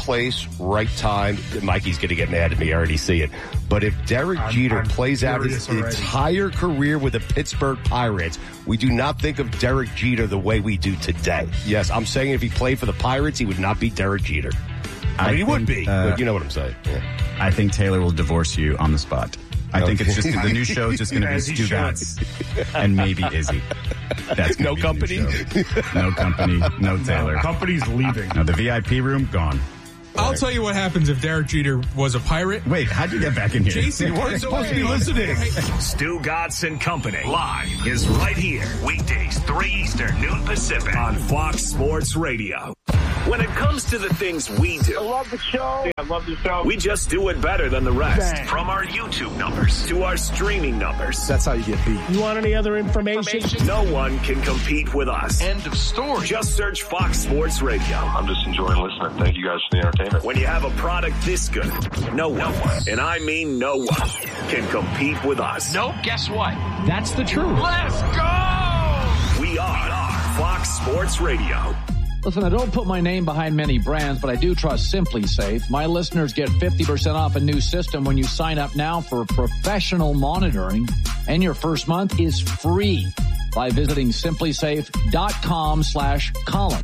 place, right time. Mikey's going to get mad at me. I already see it. But if Derek Jeter plays out his entire career with the Pittsburgh Pirates, we do not think of Derek Jeter the way we do today. Yes, I'm saying if he played for the Pirates, he would not be Derek Jeter. I mean, he would be, but you know what I'm saying. Yeah. I think Taylor will divorce you on the spot. I think it's just the new show is just going to be Stugotz and maybe Izzy. That's no company? No company, no Taylor. No, company's leaving. No, the VIP room, gone. I'll tell you what happens if Derek Jeter was a Pirate. Wait, how'd you get back in here? Jason, you weren't supposed to be listening. Stugotz and Company live is right here. Weekdays, 3 Eastern, noon Pacific on Fox Sports Radio. When it comes to the things we do, I love the show. I love the show. We just do it better than the rest. Bang. From our YouTube numbers to our streaming numbers. That's how you get beat. You want any other information? No one can compete with us. End of story. Just search Fox Sports Radio. I'm just enjoying listening. Thank you guys for the entertainment. When you have a product this good, no one, and I mean no one, can compete with us. Nope, guess what? That's the truth. Let's go! We are Fox Sports Radio. Listen, I don't put my name behind many brands, but I do trust Simply Safe. My listeners get 50% off a new system when you sign up now for professional monitoring, and your first month is free by visiting simplysafe.com/Colin.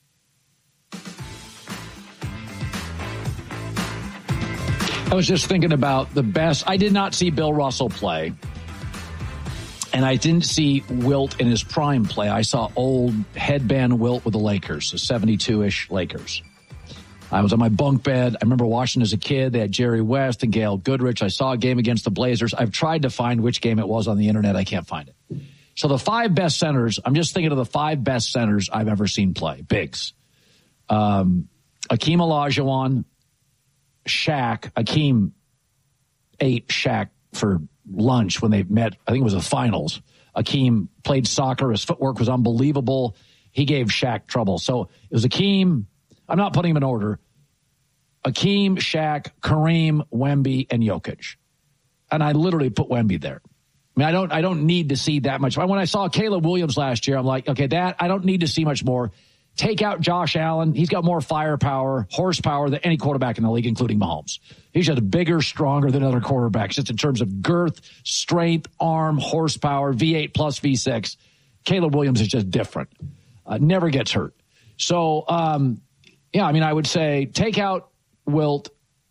I was just thinking about the best. I did not see Bill Russell play. And I didn't see Wilt in his prime play. I saw old headband Wilt with the Lakers, the 72-ish Lakers. I was on my bunk bed. I remember watching as a kid. They had Jerry West and Gail Goodrich. I saw a game against the Blazers. I've tried to find which game it was on the internet. I can't find it. So the 5 best centers, I'm just thinking of the 5 best centers I've ever seen play. Bigs. Akeem Olajuwon, Shaq. Akeem ate Shaq for lunch when they met. I think it was the finals. Akeem played soccer. His footwork was unbelievable. He gave Shaq trouble. So it was Akeem. I'm not putting him in order. Akeem, Shaq, Kareem, Wemby, and Jokic. And I literally put Wemby there. I mean, I don't need to see that much. When I saw Caleb Williams last year, I'm like, okay, I don't need to see much more. Take out Josh Allen. He's got more firepower, horsepower than any quarterback in the league, including Mahomes. He's just bigger, stronger than other quarterbacks, just in terms of girth, strength, arm, horsepower, V8 plus V6. Caleb Williams is just different. Never gets hurt. So, yeah, I mean, I would say take out Wilt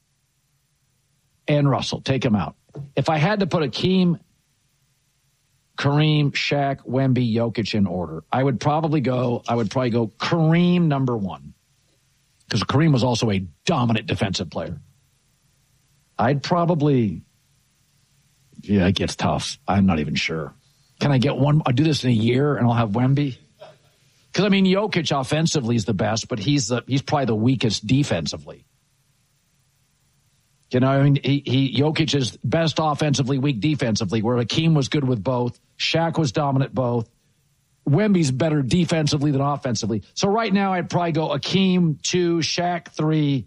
and Russell. Take him out. If I had to put Akeem, Kareem, Shaq, Wemby, Jokic in order, I would probably go Kareem number 1. Because Kareem was also a dominant defensive player. I'd probably, it gets tough. I'm not even sure. Can I get one? I'll do this in a year and I'll have Wemby. Because, I mean, Jokic offensively is the best, but he's probably the weakest defensively. You know, I mean, Jokic is best offensively, weak defensively, where Akeem was good with both. Shaq was dominant both. Wemby's better defensively than offensively. So right now, I'd probably go Akeem 2, Shaq 3,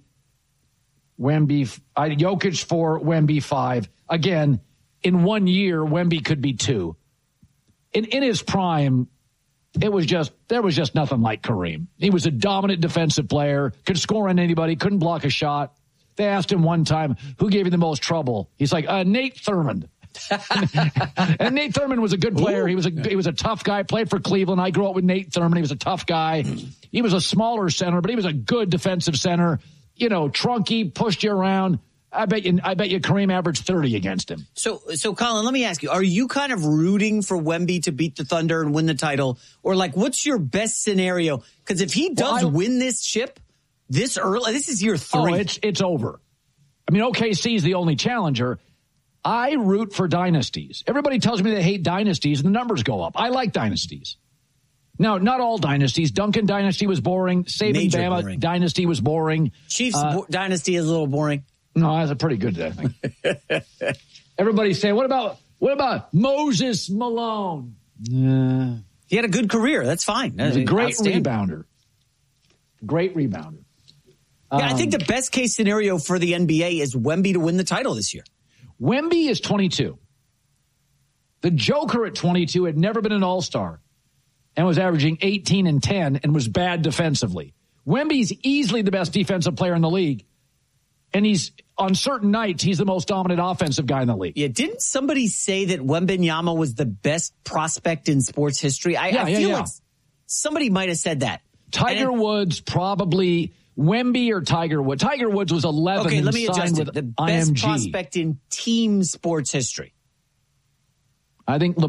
Jokic 4, Wemby 5. Again, in 1 year, Wemby could be 2. In his prime, there was just nothing like Kareem. He was a dominant defensive player, could score on anybody, couldn't block a shot. They asked him one time, who gave you the most trouble? He's like, Nate Thurmond. And Nate Thurmond was a good player. He was a tough guy, played for Cleveland. I grew up with Nate Thurmond. He was a tough guy. He was a smaller center, but he was a good defensive center. You know, trunky, pushed you around. I bet you Kareem averaged 30 against him. So Colin, let me ask you, are you kind of rooting for Wemby to beat the Thunder and win the title? Or like, what's your best scenario? Because if he does win this ship this early, this is year 3. Oh, it's over. I mean, OKC is the only challenger. I root for dynasties. Everybody tells me they hate dynasties, and the numbers go up. I like dynasties. Now, not all dynasties. Duncan dynasty was boring. Saban Bama dynasty was boring. Chiefs dynasty is a little boring. No, that's a pretty good thing. Everybody's saying, what about Moses Malone? He had a good career. That's fine. He's a great rebounder. Great rebounder. Yeah, I think the best case scenario for the NBA is Wemby to win the title this year. Wemby is 22. The Joker at 22 had never been an all-star and was averaging 18 and 10 and was bad defensively. Wemby's easily the best defensive player in the league. And on certain nights, he's the most dominant offensive guy in the league. Yeah, didn't somebody say that Wembanyama was the best prospect in sports history? I feel like somebody might have said that. Tiger Woods probably, Wemby or Tiger Woods. Tiger Woods was 11 okay, let me adjust it. The best IMG. prospect in team sports history. I think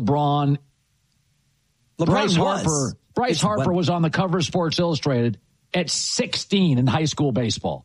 Bryce Harper was on the cover of Sports Illustrated at 16 in high school baseball.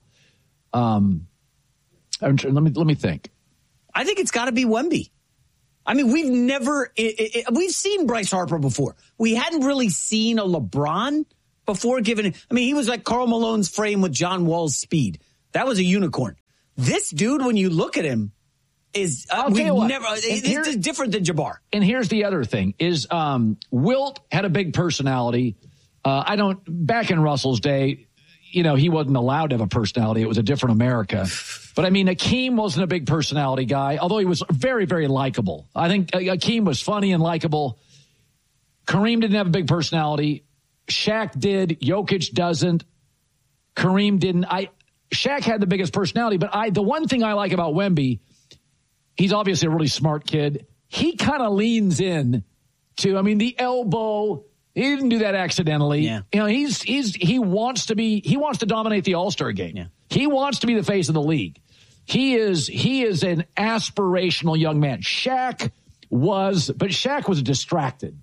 Let me think. I think it's got to be Wemby. I mean, we've seen Bryce Harper before. We hadn't really seen a LeBron before. He was like Karl Malone's frame with John Wall's speed. That was a unicorn. This dude, when you look at him, is it's different than Jabbar. And here's the other thing: is Wilt had a big personality. Back in Russell's day, he wasn't allowed to have a personality. It was a different America. But Akeem wasn't a big personality guy, although he was very, very likable. I think Akeem was funny and likable. Kareem didn't have a big personality. Shaq did. Jokic doesn't. Kareem didn't. Shaq had the biggest personality, but the one thing I like about Wemby, he's obviously a really smart kid. He kind of leans in to, the elbow. He didn't do that accidentally. Yeah. He wants to dominate the All-Star game. Yeah. He wants to be the face of the league. He is an aspirational young man. Shaq was distracted.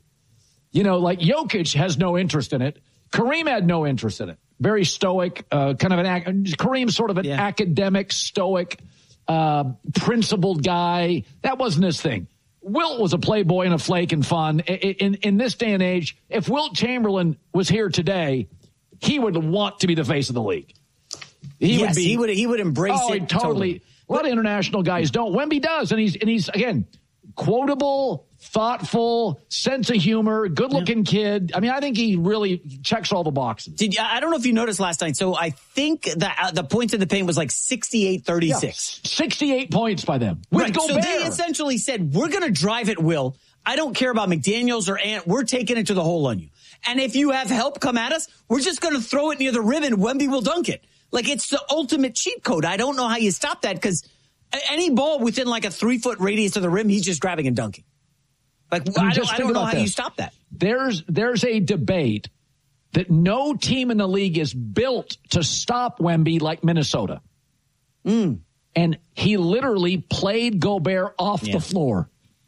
Jokic has no interest in it. Kareem had no interest in it. Very stoic, Kareem's sort of an academic, stoic, principled guy. That wasn't his thing. Wilt was a playboy and a flake and fun. In this day and age, if Wilt Chamberlain was here today, he would want to be the face of the league. He would embrace it totally. A lot of international guys don't. Wemby does, and he's again quotable, thoughtful, sense of humor, good-looking kid. I think he really checks all the boxes. I don't know if you noticed last night. So I think that the points in the paint was like 68-36. Yeah, 68 points by them. Right. So they essentially said, we're going to drive at will. I don't care about McDaniels or Ant. We're taking it to the hole on you. And if you have help come at us, we're just going to throw it near the rim and Wemby will dunk it. Like, it's the ultimate cheat code. I don't know how you stop that because any ball within like a 3-foot radius of the rim, he's just grabbing and dunking. Like, I don't know how you stop that. There's a debate that no team in the league is built to stop Wemby like Minnesota. And he literally played Gobert off the floor.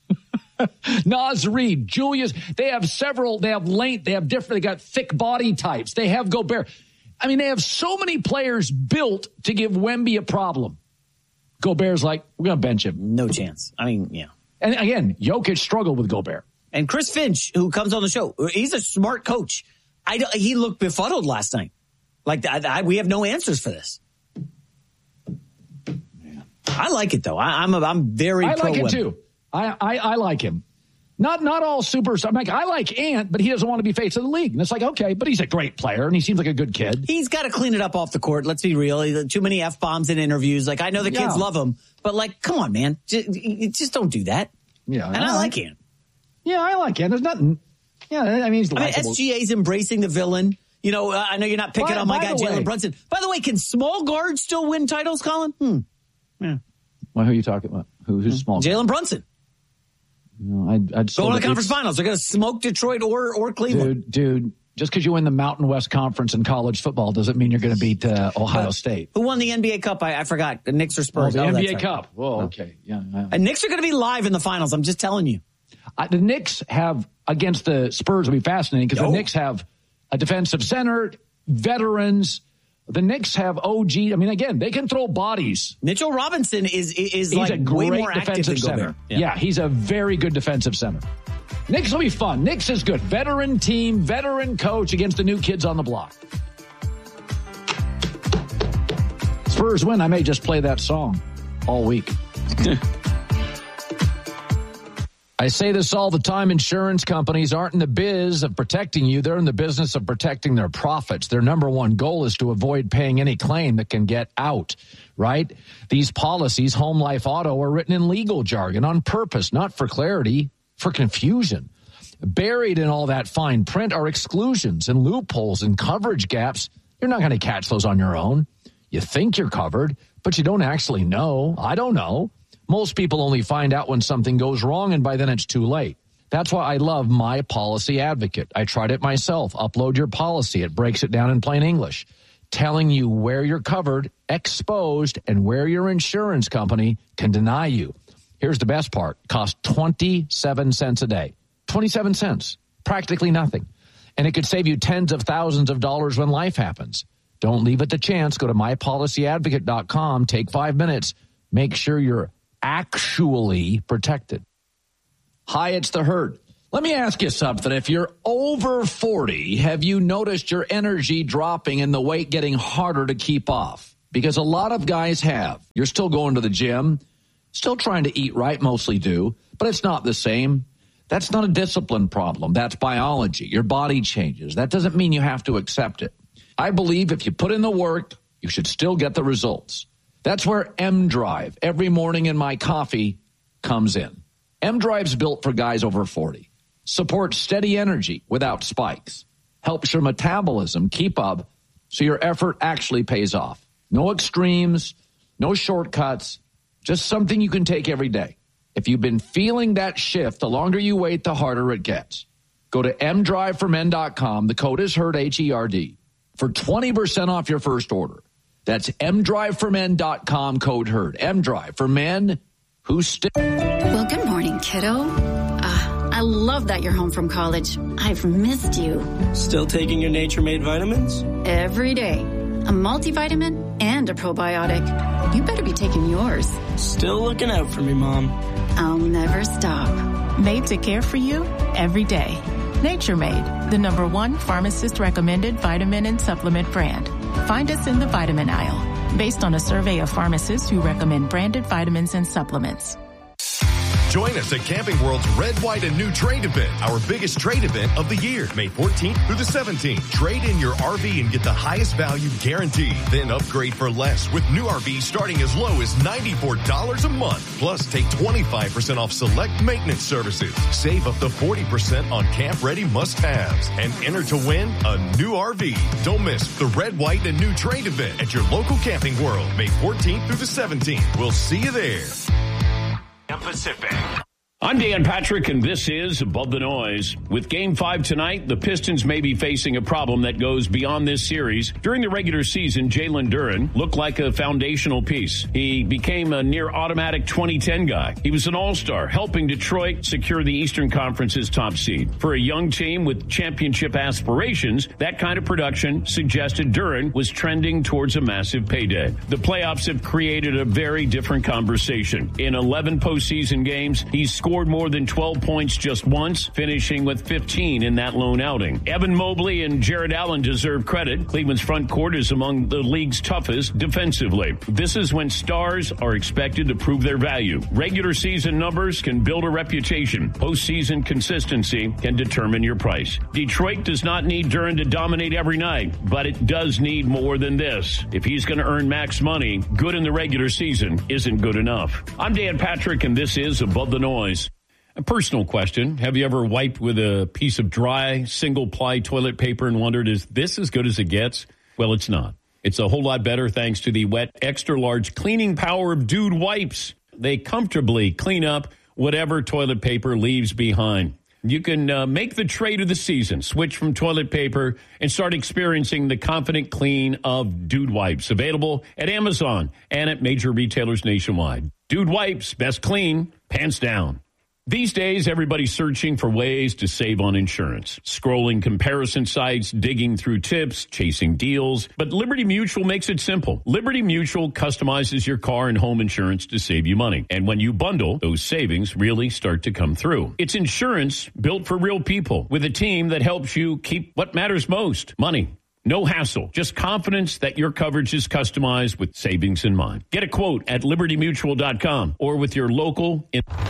Naz Reid, Julius, they have length, they got thick body types. They have Gobert. They have so many players built to give Wemby a problem. Gobert's like, we're going to bench him. No chance. And again, Jokic struggled with Gobert. And Chris Finch, who comes on the show, he's a smart coach. He looked befuddled last night. Like, we have no answers for this. Yeah. I like it, though. I'm very pro like it, Wemby. Too. I like him. Not all superstars. I like Ant, but he doesn't want to be face of the league. And it's like, okay, but he's a great player, and he seems like a good kid. He's got to clean it up off the court. Let's be real. Too many F-bombs in interviews. Like, I know the kids love him, but, like, come on, man. Just don't do that. Yeah. And I like Ant. Yeah, I like Ant. There's nothing. Yeah, he's likable. SGA's embracing the villain. I know you're not picking on my guy, Jalen Brunson. By the way, can small guards still win titles, Colin? Yeah. Well, who are you talking about? Who's small? Jalen Brunson. I'd go to the conference finals. They're going to smoke Detroit or Cleveland. Dude, just because you win the Mountain West Conference in college football doesn't mean you're going to beat Ohio State. Who won the NBA Cup? I forgot. The Knicks or Spurs? The NBA Cup. Whoa, okay. Yeah. And Knicks are going to be live in the finals. I'm just telling you. The Knicks have, against the Spurs, will be fascinating because the Knicks have a defensive center, veterans. The Knicks have OG. Again, they can throw bodies. Mitchell Robinson is like a great way more defensive center. Yeah, he's a very good defensive center. Knicks will be fun. Knicks is good. Veteran team, veteran coach against the new kids on the block. Spurs win. I may just play that song all week. I say this all the time. Insurance companies aren't in the biz of protecting you. They're in the business of protecting their profits. Their number one goal is to avoid paying any claim that can get out, right? These policies, home, life, auto, are written in legal jargon on purpose, not for clarity, for confusion. Buried in all that fine print are exclusions and loopholes and coverage gaps You're not going to catch those on your own. You think you're covered, but you don't actually know. I don't know. Most people only find out when something goes wrong, and by then it's too late. That's why I love My Policy Advocate. I tried it myself. Upload your policy. It breaks it down in plain English, telling you where you're covered, exposed, and where your insurance company can deny you. Here's the best part. Costs 27 cents a day. 27 cents. Practically nothing. And it could save you tens of thousands of dollars when life happens. Don't leave it to chance. Go to mypolicyadvocate.com. Take 5 minutes. Make sure you're actually protected. Hi, it's the Herd. Let me ask you something. If you're over 40, have you noticed your energy dropping and the weight getting harder to keep off? Because a lot of guys have. You're still going to the gym, still trying to eat right, mostly do, but it's not the same. That's not a discipline problem. That's biology. Your body changes. That doesn't mean you have to accept it. I believe if you put in the work, you should still get the results. That's where M-Drive, every morning in my coffee, comes in. M-Drive's built for guys over 40. Supports steady energy without spikes. Helps your metabolism keep up so your effort actually pays off. No extremes, no shortcuts, just something you can take every day. If you've been feeling that shift, the longer you wait, the harder it gets. Go to mdriveformen.com. The code is HERD, H-E-R-D, for 20% off your first order. That's mdriveformen.com, code HERD. M-Drive for men who still... Well, good morning, kiddo. I love that you're home from college. I've missed you. Still taking your Nature Made vitamins? Every day. A multivitamin and a probiotic. You better be taking yours. Still looking out for me, Mom. I'll never stop. Made to care for you every day. Nature Made, the #1 pharmacist-recommended vitamin and supplement brand. Find us in the vitamin aisle, based on a survey of pharmacists who recommend branded vitamins and supplements. Join us at Camping World's Red, White, and New Trade event, our biggest trade event of the year, May 14th through the 17th. Trade in your RV and get the highest value guaranteed. Then upgrade for less with new RVs starting as low as $94 a month. Plus, take 25% off select maintenance services. Save up to 40% on camp-ready must-haves. And enter to win a new RV. Don't miss the Red, White, and New Trade event at your local Camping World, May 14th through the 17th. We'll see you there. Pacific. I'm Dan Patrick, and this is Above the Noise. With Game 5 tonight, the Pistons may be facing a problem that goes beyond this series. During the regular season, Jalen Duren looked like a foundational piece. He became a near-automatic 2010 guy. He was an all-star, helping Detroit secure the Eastern Conference's top seed. For a young team with championship aspirations, that kind of production suggested Duren was trending towards a massive payday. The playoffs have created a very different conversation. In 11 postseason games, he's scored more than 12 points just once, finishing with 15 in that lone outing. Evan Mobley and Jared Allen deserve credit. Cleveland's front court is among the league's toughest defensively. This is when stars are expected to prove their value. Regular season numbers can build a reputation. Postseason consistency can determine your price. Detroit does not need Duren to dominate every night, but it does need more than this. If he's going to earn max money, good in the regular season isn't good enough. I'm Dan Patrick, and this is Above the Noise. A personal question. Have you ever wiped with a piece of dry, single-ply toilet paper and wondered, is this as good as it gets? Well, it's not. It's a whole lot better thanks to the wet, extra-large cleaning power of Dude Wipes. They comfortably clean up whatever toilet paper leaves behind. You can make the trade of the season, switch from toilet paper, and start experiencing the confident clean of Dude Wipes. Available at Amazon and at major retailers nationwide. Dude Wipes, best clean, pants down. These days, everybody's searching for ways to save on insurance. Scrolling comparison sites, digging through tips, chasing deals. But Liberty Mutual makes it simple. Liberty Mutual customizes your car and home insurance to save you money. And when you bundle, those savings really start to come through. It's insurance built for real people with a team that helps you keep what matters most, money. No hassle, just confidence that your coverage is customized with savings in mind. Get a quote at libertymutual.com or with your local.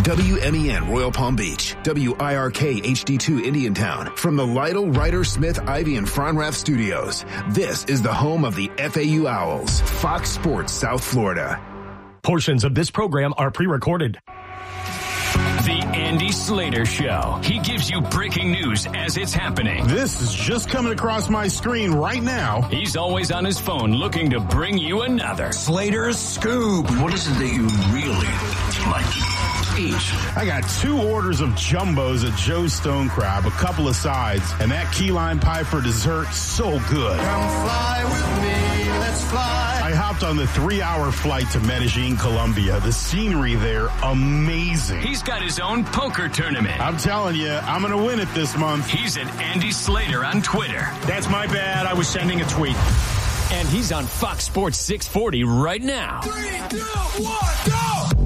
WMEN Royal Palm Beach, WIRK HD2 Indiantown. From the Lytle, Ryder, Smith, Ivy, and Fronrath studios, this is the home of the FAU Owls, Fox Sports South Florida. Portions of this program are pre-recorded. The Andy Slater Show. He gives you breaking news as it's happening. This is just coming across my screen right now. He's always on his phone looking to bring you another Slater's Scoop. What is it that you really like to eat? I got 2 orders of jumbos at Joe's Stone Crab, a couple of sides, and that key lime pie for dessert, so good. Come fly with me, let's fly. I hopped on the 3-hour flight to Medellin, Colombia. The scenery there, amazing. He's got his own poker tournament. I'm telling you, I'm going to win it this month. He's at Andy Slater on Twitter. That's my bad. I was sending a tweet. And he's on Fox Sports 640 right now. 3, 2, 1, go!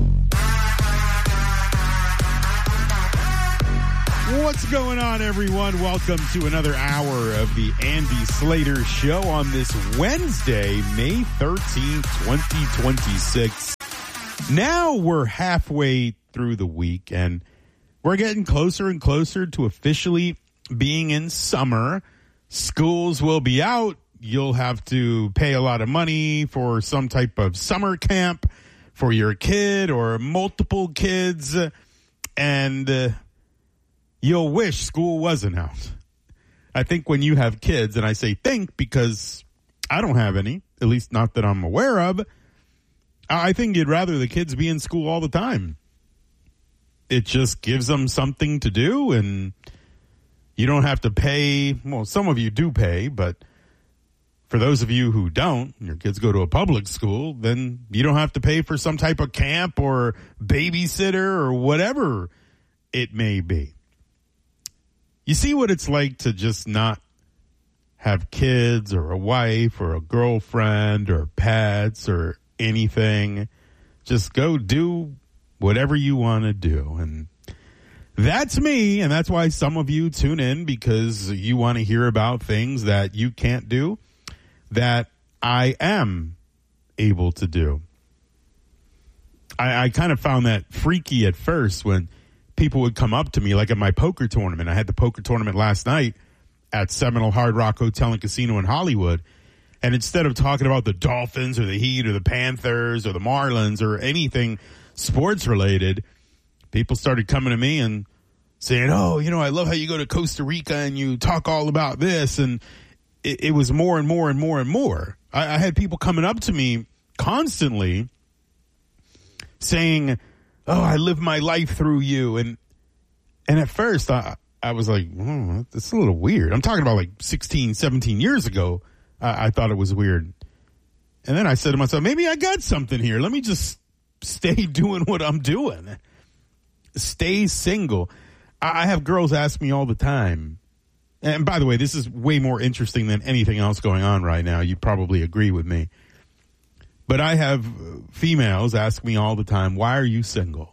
What's going on, everyone? Welcome to another hour of the Andy Slater Show on this Wednesday, May 13th, 2026. Now we're halfway through the week, and we're getting closer and closer to officially being in summer. Schools will be out. You'll have to pay a lot of money for some type of summer camp for your kid or multiple kids, and you'll wish school wasn't out. I think when you have kids, and I say think because I don't have any, at least not that I'm aware of, I think you'd rather the kids be in school all the time. It just gives them something to do, and you don't have to pay. Well, some of you do pay, but for those of you who don't, your kids go to a public school, then you don't have to pay for some type of camp or babysitter or whatever it may be. You see what it's like to just not have kids or a wife or a girlfriend or pets or anything. Just go do whatever you want to do. And that's me, and that's why some of you tune in, because you want to hear about things that you can't do that I am able to do. I kind of found that freaky at first when people would come up to me, like at my poker tournament. I had the poker tournament last night at Seminole Hard Rock Hotel and Casino in Hollywood. And instead of talking about the Dolphins or the Heat or the Panthers or the Marlins or anything sports related, people started coming to me and saying, oh, you know, I love how you go to Costa Rica and you talk all about this. And it was more and more and more and more. I had people coming up to me constantly saying, oh, I live my life through you. And at first I was like, oh, that's a little weird. I'm talking about like 16, 17 years ago. I thought it was weird. And then I said to myself, maybe I got something here. Let me just stay doing what I'm doing. Stay single. I have girls ask me all the time. And by the way, this is way more interesting than anything else going on right now. You probably agree with me. But I have females ask me all the time, why are you single?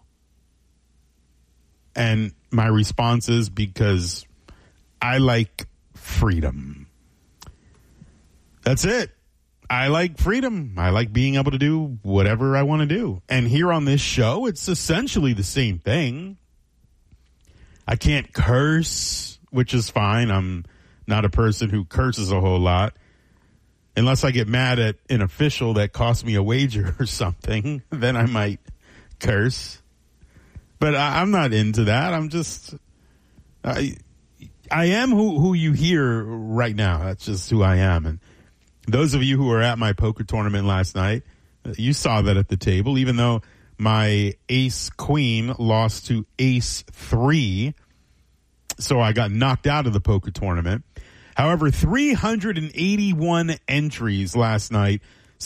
And my response is because I like freedom. That's it. I like freedom. I like being able to do whatever I want to do. And here on this show, it's essentially the same thing. I can't curse, which is fine. I'm not a person who curses a whole lot. Unless I get mad at an official that cost me a wager or something, then I might curse. But I'm not into that. I'm just, I am who you hear right now. That's just who I am. And those of you who were at my poker tournament last night, you saw that at the table, even though my ace queen lost to ace 3. So I got knocked out of the poker tournament. However, 381 entries last night,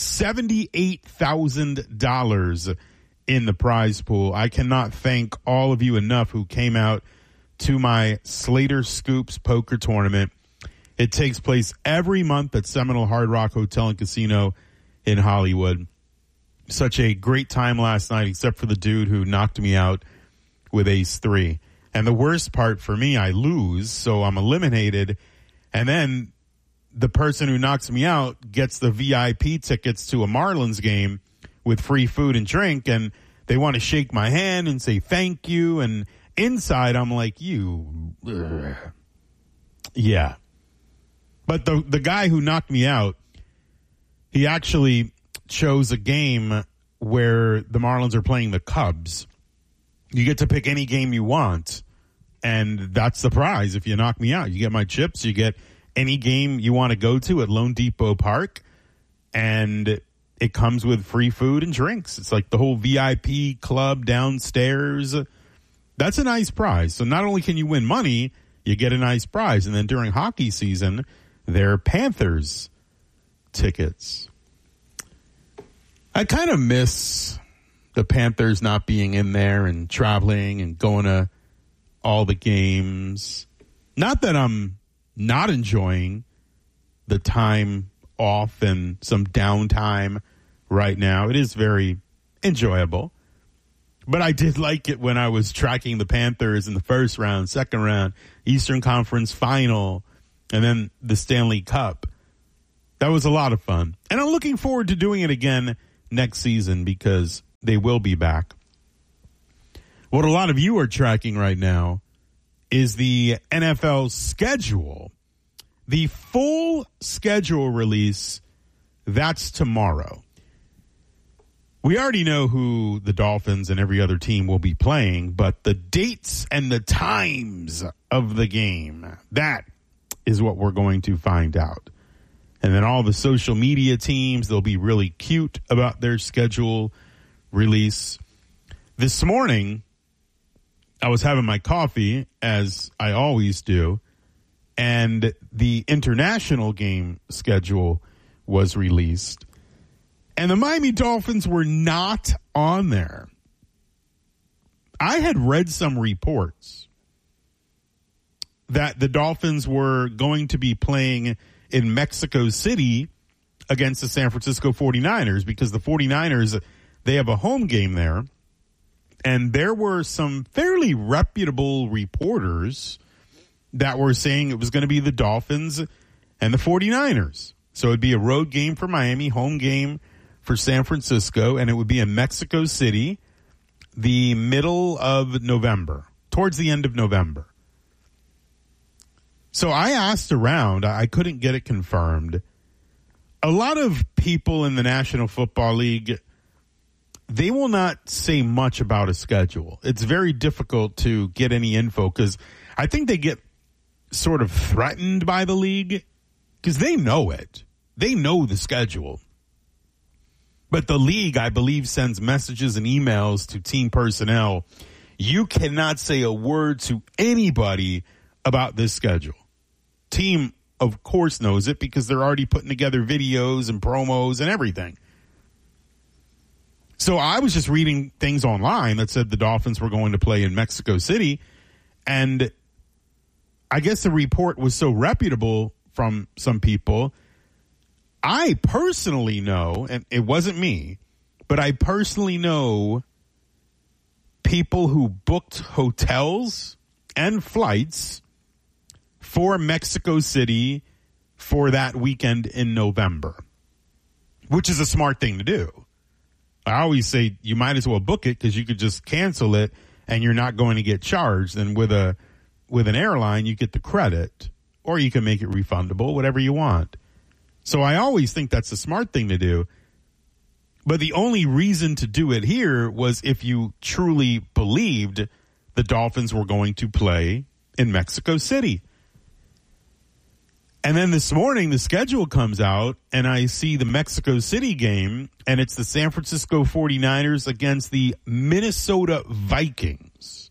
$78,000 in the prize pool. I cannot thank all of you enough who came out to my Slater Scoops poker tournament. It takes place every month at Seminole Hard Rock Hotel and Casino in Hollywood. Such a great time last night, except for the dude who knocked me out with ace 3. And the worst part for me, I lose, so I'm eliminated. And then the person who knocks me out gets the VIP tickets to a Marlins game with free food and drink, and they want to shake my hand and say thank you. And inside, I'm like, you. Ugh. Yeah. But the guy who knocked me out, he actually chose a game where the Marlins are playing the Cubs. You get to pick any game you want, and that's the prize. If you knock me out, you get my chips. You get any game you want to go to at Lone Depot Park, and it comes with free food and drinks. It's like the whole VIP club downstairs. That's a nice prize. So not only can you win money, you get a nice prize. And then during hockey season, there are Panthers tickets. I kind of miss the Panthers not being in there and traveling and going to all the games. Not that I'm not enjoying the time off and some downtime right now. It is very enjoyable. But I did like it when I was tracking the Panthers in the first round, second round, Eastern Conference Final, and then the Stanley Cup. That was a lot of fun. And I'm looking forward to doing it again next season because they will be back. What a lot of you are tracking right now is the NFL schedule. The full schedule release, that's tomorrow. We already know who the Dolphins and every other team will be playing, but the dates and the times of the game, that is what we're going to find out. And then all the social media teams, they'll be really cute about their schedule release. This morning, I was having my coffee, as I always do, and the international game schedule was released. And the Miami Dolphins were not on there. I had read some reports that the Dolphins were going to be playing in Mexico City against the San Francisco 49ers because the 49ers, they have a home game there. And there were some fairly reputable reporters that were saying it was going to be the Dolphins and the 49ers. So it'd be a road game for Miami, home game for San Francisco, and it would be in Mexico City the middle of November, towards the end of November. So I asked around. I couldn't get it confirmed. A lot of people in the National Football League, they will not say much about a schedule. It's very difficult to get any info because I think they get sort of threatened by the league because they know it. They know the schedule. But the league, I believe, sends messages and emails to team personnel. You cannot say a word to anybody about this schedule. Team, of course, knows it because they're already putting together videos and promos and everything. So I was just reading things online that said the Dolphins were going to play in Mexico City. And I guess the report was so reputable from some people. I personally know, and it wasn't me, but I personally know people who booked hotels and flights for Mexico City for that weekend in November, which is a smart thing to do. I always say you might as well book it because you could just cancel it and you're not going to get charged. And with an airline, you get the credit, or you can make it refundable, whatever you want. So I always think that's a smart thing to do. But the only reason to do it here was if you truly believed the Dolphins were going to play in Mexico City. And then this morning, the schedule comes out, and I see the Mexico City game, and it's the San Francisco 49ers against the Minnesota Vikings.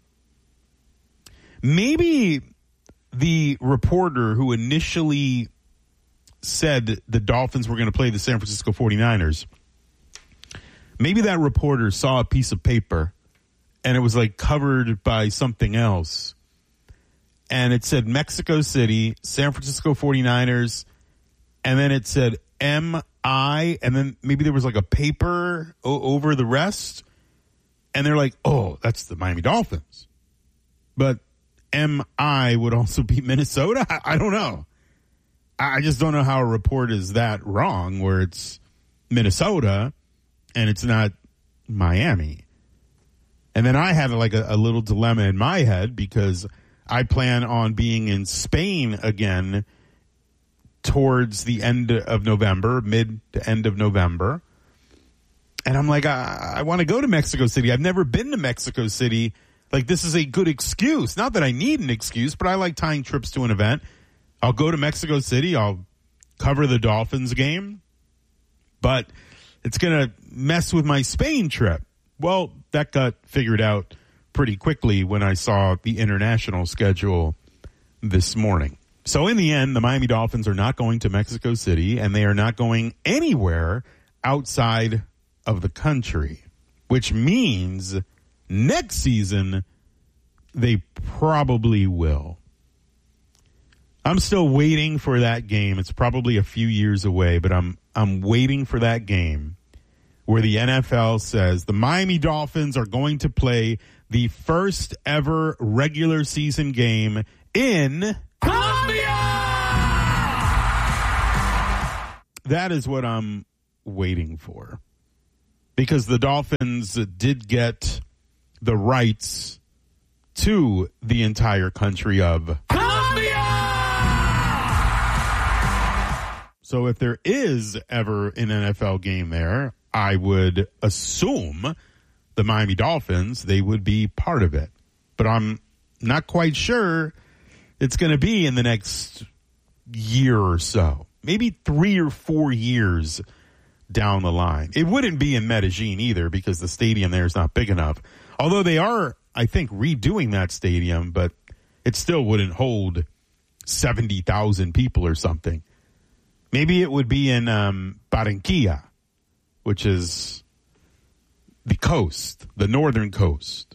Maybe the reporter who initially said the Dolphins were going to play the San Francisco 49ers, maybe that reporter saw a piece of paper, and it was like covered by something else. And it said Mexico City, San Francisco 49ers, and then it said M-I, and then maybe there was like a paper over the rest. And they're like, oh, that's the Miami Dolphins. But M-I would also be Minnesota? I don't know. I just don't know how a report is that wrong where it's Minnesota and it's not Miami. And then I had like a little dilemma in my head because I plan on being in Spain again towards the end of November, mid to end of November. And I'm like, I want to go to Mexico City. I've never been to Mexico City. Like, this is a good excuse. Not that I need an excuse, but I like tying trips to an event. I'll go to Mexico City. I'll cover the Dolphins game. But it's going to mess with my Spain trip. Well, that got figured out pretty quickly when I saw the international schedule this morning. So in the end, the Miami Dolphins are not going to Mexico City, and they are not going anywhere outside of the country, which means next season they probably will. I'm still waiting for that game. It's probably a few years away, but I'm waiting for that game where the NFL says the Miami Dolphins are going to play the first ever regular season game in Colombia. That is what I'm waiting for. Because the Dolphins did get the rights to the entire country of Colombia. So if there is ever an NFL game there, I would assume the Miami Dolphins, they would be part of it. But I'm not quite sure it's going to be in the next year or so. Maybe 3 or 4 years down the line. It wouldn't be in Medellin either because the stadium there is not big enough. Although they are, I think, redoing that stadium, but it still wouldn't hold 70,000 people or something. Maybe it would be in Barranquilla, which is the coast, the northern coast.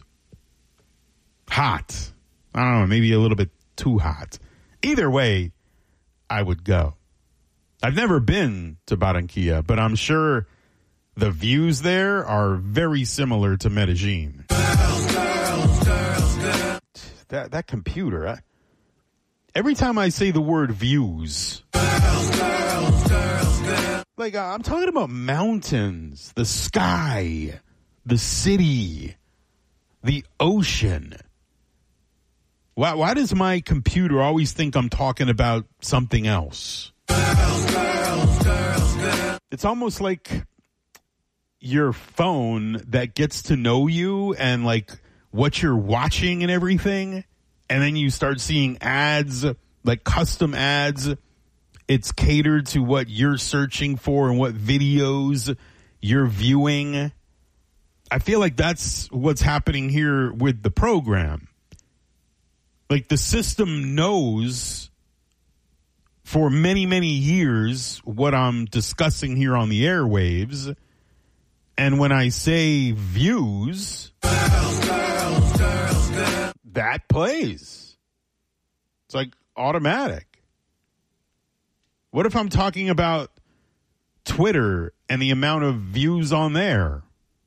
Hot. I don't know, maybe a little bit too hot. Either way, I would go. I've never been to Barranquilla, but I'm sure the views there are very similar to Medellin. That computer, every time I say the word views, like I'm talking about mountains, the sky, the city, the ocean. Why does my computer always think I'm talking about something else? It's almost like your phone that gets to know you and like what you're watching and everything. And then you start seeing ads, like custom ads. It's catered to what you're searching for and what videos you're viewing. I feel like that's what's happening here with the program. Like the system knows for many, many years what I'm discussing here on the airwaves. And when I say views, that plays. It's like automatic. What if I'm talking about Twitter and the amount of views on there?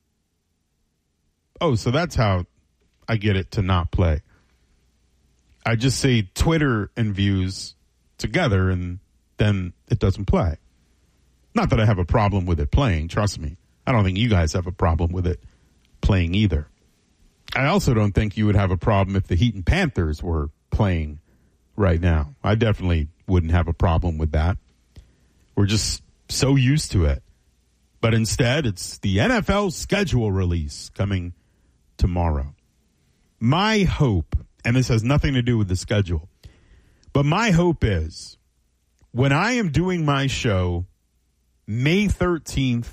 Oh, so that's how I get it to not play. I just say Twitter and views together and then it doesn't play. Not that I have a problem with it playing, trust me. I don't think you guys have a problem with it playing either. I also don't think you would have a problem if the Heat and Panthers were playing right now. I definitely wouldn't have a problem with that. We're just so used to it. But instead, it's the NFL schedule release coming tomorrow. My hope, and this has nothing to do with the schedule, but my hope is when I am doing my show May 13th,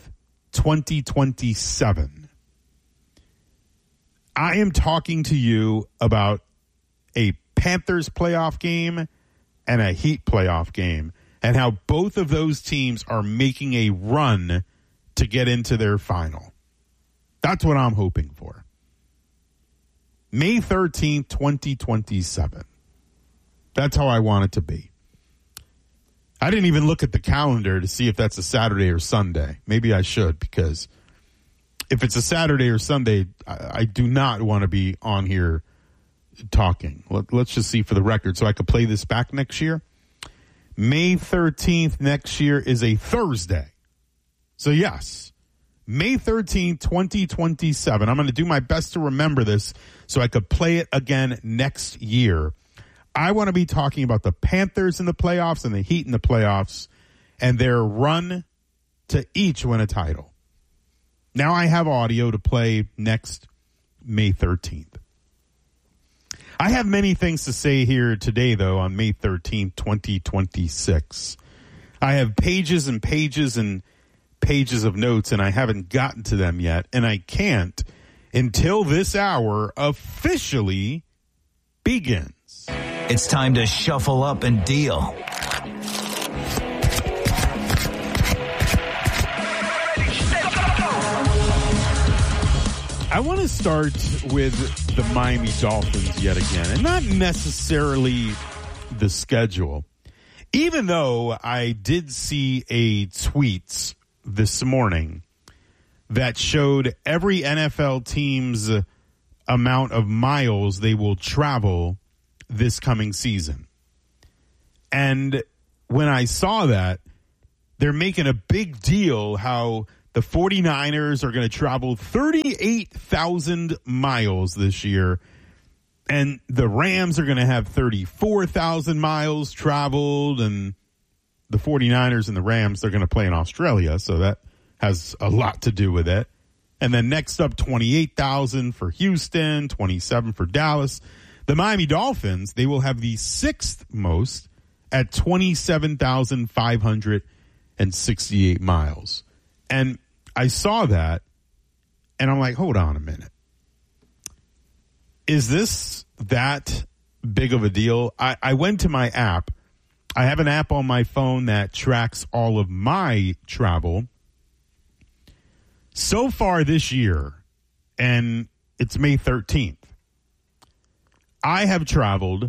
2027, I am talking to you about a Panthers playoff game and a Heat playoff game and how both of those teams are making a run to get into their final. That's what I'm hoping for. May 13th, 2027. That's how I want it to be. I didn't even look at the calendar to see if that's a Saturday or Sunday. Maybe I should, because if it's a Saturday or Sunday, I do not want to be on here talking. Let's just see for the record so I could play this back next year. May 13th next year is a Thursday. So yes, May 13th, 2027. I'm going to do my best to remember this so I could play it again next year. I want to be talking about the Panthers in the playoffs and the Heat in the playoffs and their run to each win a title. Now I have audio to play next May 13th. I have many things to say here today, though, on May 13th, 2026. I have pages and pages and pages of notes, and I haven't gotten to them yet, and I can't until this hour officially begins. It's time to shuffle up and deal. I want to start with the Miami Dolphins yet again, and not necessarily the schedule. Even though I did see a tweet this morning that showed every NFL team's amount of miles they will travel this coming season. And when I saw that, they're making a big deal how the 49ers are going to travel 38,000 miles this year, and the Rams are going to have 34,000 miles traveled, and the 49ers and the Rams, they're going to play in Australia, so that has a lot to do with it. And then next up, 28,000 for Houston, 27 for Dallas. The Miami Dolphins, they will have the sixth most at 27,568 miles. And I saw that, and I'm like, hold on a minute. Is this that big of a deal? I went to my app. I have an app on my phone that tracks all of my travel. So far this year, and it's May 13th, I have traveled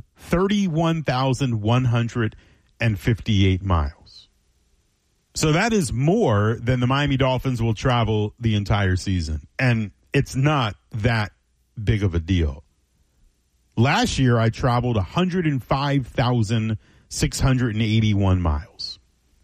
31,158 miles. So that is more than the Miami Dolphins will travel the entire season. And it's not that big of a deal. Last year, I traveled 105,681 miles.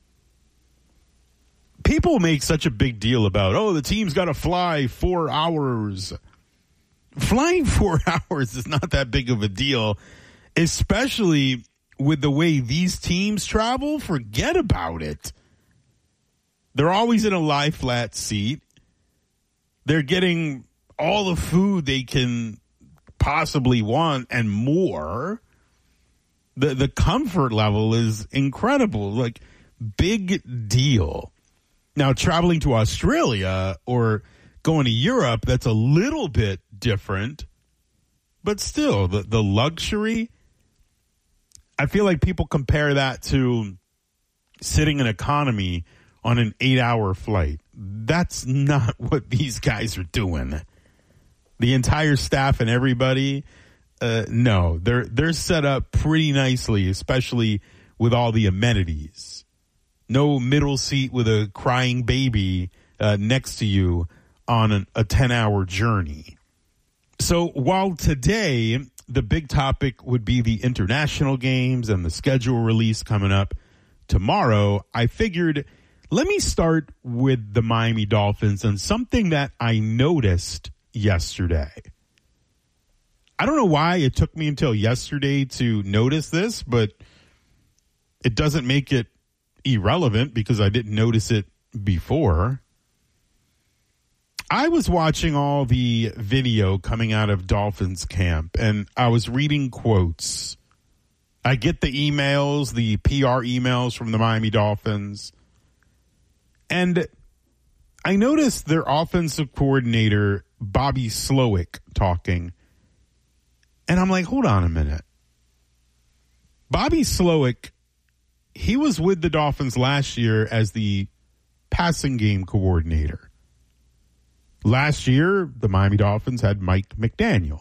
People make such a big deal about, oh, the team's got to fly 4 hours. Flying 4 hours is not that big of a deal, especially with the way these teams travel. Forget about it. They're always in a lie flat seat. They're getting all the food they can possibly want and more. The comfort level is incredible. Like, big deal. Now, traveling to Australia or going to Europe, that's a little bit different. But still, the luxury, I feel like people compare that to sitting in economy on an 8-hour flight. That's not what these guys are doing. The entire staff and everybody, no, they're set up pretty nicely, especially with all the amenities. No middle seat with a crying baby next to you on a 10-hour journey. So while today the big topic would be the international games and the schedule release coming up tomorrow, I figured, let me start with the Miami Dolphins and something that I noticed yesterday. I don't know why it took me until yesterday to notice this, but it doesn't make it irrelevant because I didn't notice it before. I was watching all the video coming out of Dolphins camp, and I was reading quotes. I get the emails, the PR emails from the Miami Dolphins, and I noticed their offensive coordinator, Bobby Slowick, talking. And I'm like, hold on a minute. Bobby Slowick, he was with the Dolphins last year as the passing game coordinator. Last year, the Miami Dolphins had Mike McDaniel.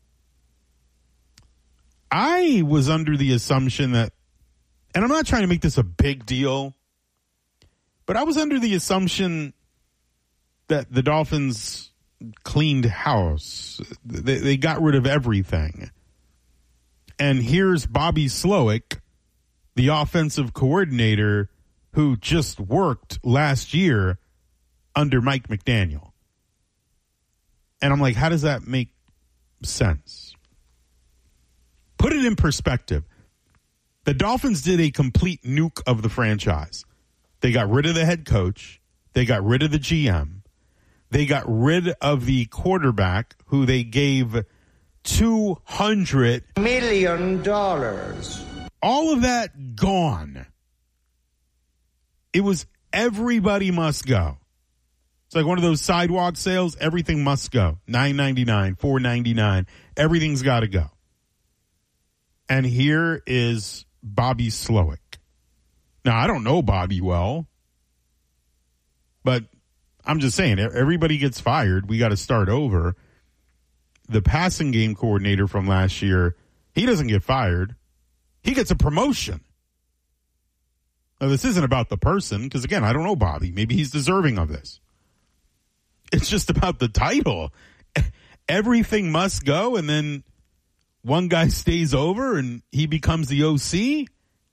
I was under the assumption that, and I'm not trying to make this a big deal, but I was under the assumption that the Dolphins cleaned house. They got rid of everything. And here's Bobby Slowick, the offensive coordinator who just worked last year under Mike McDaniel. And I'm like, how does that make sense? Put it in perspective. The Dolphins did a complete nuke of the franchise. They got rid of the head coach. They got rid of the GM. They got rid of the quarterback who they gave $200 million. All of that gone. It was everybody must go. It's like one of those sidewalk sales. Everything must go. $9.99, $4.99. Everything's got to go. And here is Bobby Slowick. Now, I don't know Bobby well, but I'm just saying, everybody gets fired. We got to start over. The passing game coordinator from last year, he doesn't get fired. He gets a promotion. Now, this isn't about the person, because, again, I don't know Bobby. Maybe he's deserving of this. It's just about the title. Everything must go, and then one guy stays over, and he becomes the OC.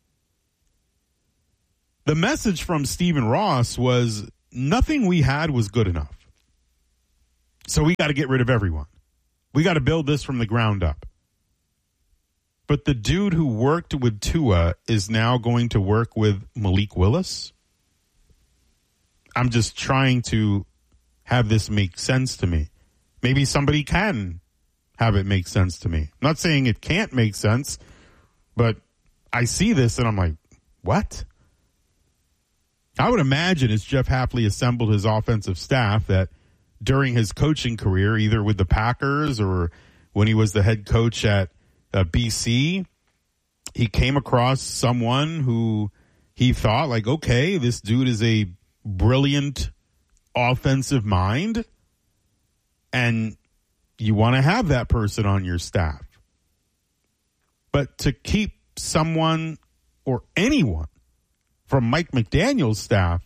The message from Stephen Ross was nothing we had was good enough. So we got to get rid of everyone. We got to build this from the ground up. But the dude who worked with Tua is now going to work with Malik Willis. I'm just trying to have this make sense to me. Maybe somebody can have it make sense to me. I'm not saying it can't make sense, but I see this and I'm like, what? I would imagine as Jeff Hafley assembled his offensive staff that during his coaching career, either with the Packers or when he was the head coach at BC, he came across someone who he thought like, okay, this dude is a brilliant offensive mind and you want to have that person on your staff. But to keep someone or anyone from Mike McDaniel's staff,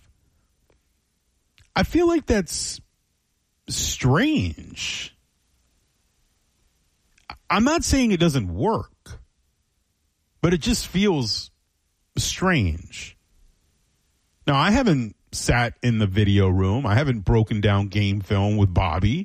I feel like that's strange. I'm not saying it doesn't work, but it just feels strange. Now, I haven't sat in the video room. I haven't broken down game film with Bobby.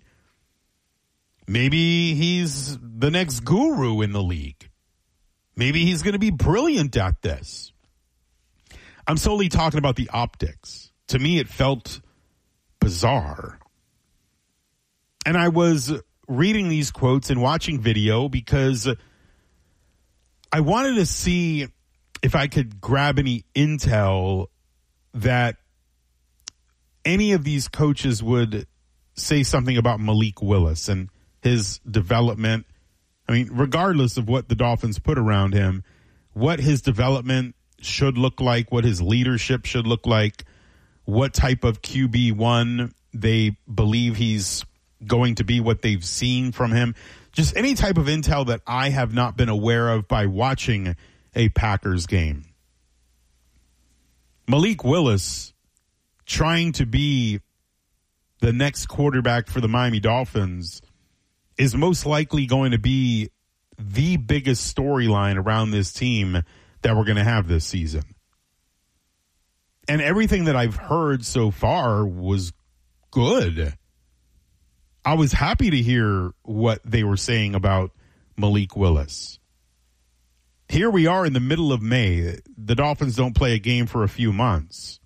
Maybe he's the next guru in the league. Maybe he's going to be brilliant at this. I'm solely talking about the optics. To me, it felt bizarre. And I was reading these quotes and watching video because I wanted to see if I could grab any intel that any of these coaches would say something about Malik Willis and his development. I mean, regardless of what the Dolphins put around him, what his development should look like, what his leadership should look like, what type of QB1 they believe he's going to be, what they've seen from him. Just any type of intel that I have not been aware of by watching a Packers game. Malik Willis trying to be the next quarterback for the Miami Dolphins is most likely going to be the biggest storyline around this team that we're going to have this season. And everything that I've heard so far was good. I was happy to hear what they were saying about Malik Willis. Here we are in the middle of May. The Dolphins don't play a game for a few months.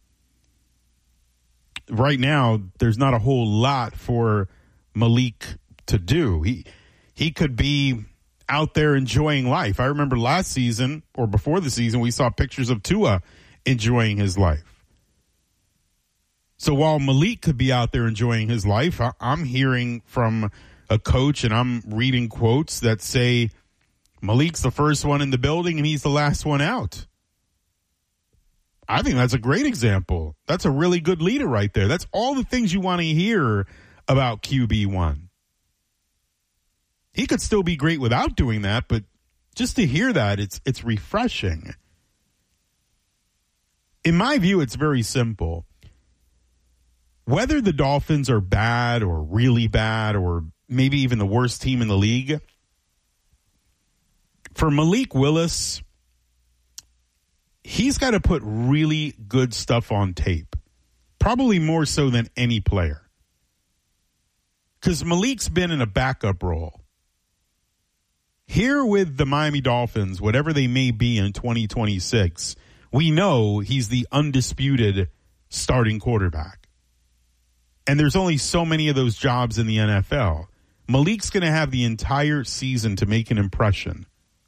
Right now, there's not a whole lot for Malik to do. He could be out there enjoying life. I remember last season or before the season, we saw pictures of Tua enjoying his life. So while Malik could be out there enjoying his life, I'm hearing from a coach and I'm reading quotes that say Malik's the first one in the building and he's the last one out. I think that's a great example. That's a really good leader right there. That's all the things you want to hear about QB1. He could still be great without doing that, but just to hear that, it's refreshing. In my view, it's very simple. Whether the Dolphins are bad or really bad or maybe even the worst team in the league, for Malik Willis, he's got to put really good stuff on tape. Probably more so than any player. Because Malik's been in a backup role. Here with the Miami Dolphins, whatever they may be in 2026, we know he's the undisputed starting quarterback. And there's only so many of those jobs in the NFL. Malik's going to have the entire season to make an impression.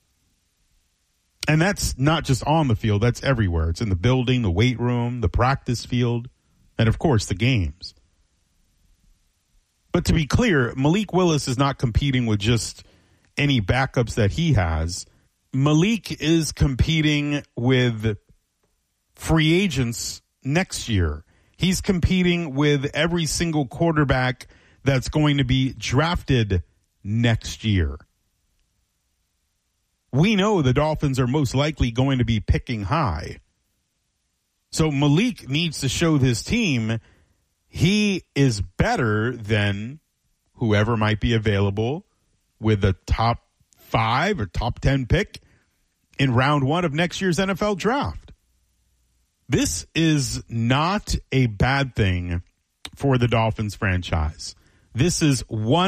And that's not just on the field. That's everywhere. It's in the building, the weight room, the practice field, and, of course, the games. But to be clear, Malik Willis is not competing with just any backups that he has. Malik is competing with free agents next year. He's competing with every single quarterback that's going to be drafted next year. We know the Dolphins are most likely going to be picking high. So Malik needs to show this team he is better than whoever might be available with a top 5 or top 10 pick in round 1 of next year's NFL draft. This is not a bad thing for the Dolphins franchise. This is one